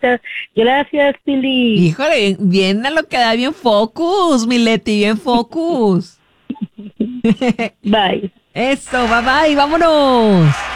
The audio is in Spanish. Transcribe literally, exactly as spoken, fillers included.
Muchas gracias, Pili. Híjole, bien a lo que da, bien focus, mi Leti, bien focus. Bye. Eso, bye bye, vámonos.